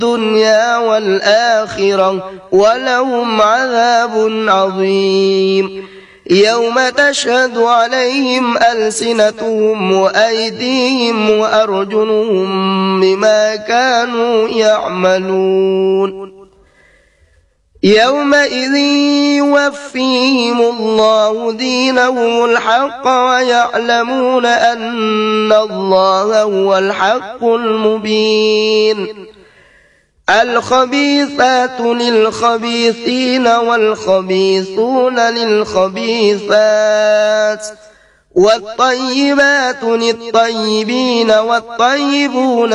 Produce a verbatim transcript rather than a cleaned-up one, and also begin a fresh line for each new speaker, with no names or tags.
الدنيا والآخرة ولهم عذاب عظيم يوم تشهد عليهم ألسنتهم وأيديهم وأرجلهم بما كانوا يعملون يومئذ يوفيهم الله دينهم الحق ويعلمون أن الله هو الحق المبين الخبيثات للخبيثين والخبيثون للخبيثات والطيبات للطيبين والطيبون